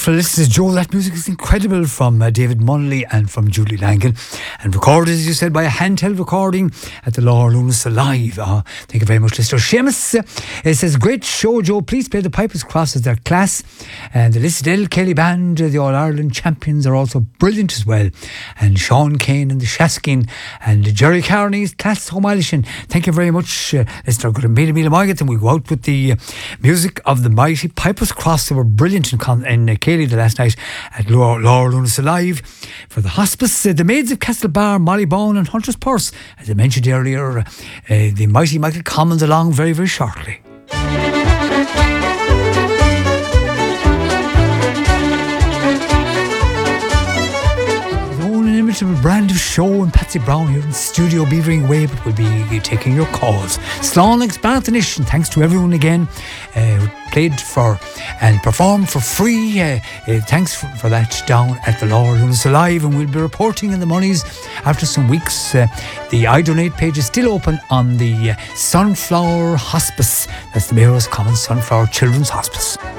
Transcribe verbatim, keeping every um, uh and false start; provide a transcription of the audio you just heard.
beautiful. This is Joe. That music is incredible from uh, David Munnelly and from Julie Langan, and recorded, as you said, by a handheld recording at the Laura Loomis Live. Uh, thank you very much, Lister Seamus. Uh, it says, great show, Joe. Please play the Pipers Cross as their class. And the Lisdale Kelly Band, uh, the All Ireland champions, are also brilliant as well. And Sean Kane and the Shaskin and Jerry Carney's Class Homilishin. Thank you very much, uh, Lister. Good and Mila Margaret. And we go out with the uh, music of the mighty Pipers Cross. They were brilliant in, Con- in uh, Cayley the last night at Laura, Laura Loomis Alive. For the hospice, uh, the Maids of Castlebar, Molly Bawn and Hunter's Purse. As I mentioned earlier, uh, uh, the mighty Michael Commons along very, very shortly. Inimitable brand of show, and Patsy Brown here in studio beavering away, but we'll be taking your calls. Slánix Barthanish, and thanks to everyone again uh, who played for and performed for free. Uh, uh, thanks for, for that down at the Laura Loomis Alive, and we'll be reporting in the monies after some weeks. Uh, the I Donate page is still open on the uh, Sunflower Hospice. That's the Mayor's Commons Sunflower Children's Hospice.